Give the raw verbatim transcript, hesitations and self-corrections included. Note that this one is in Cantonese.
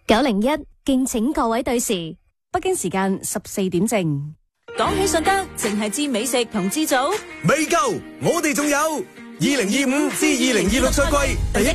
九零一敬請各位對時。 北京時間十四點正。 講起順德，淨係知美食同知祖未夠，我哋仲有二零二五至二零二六賽季第一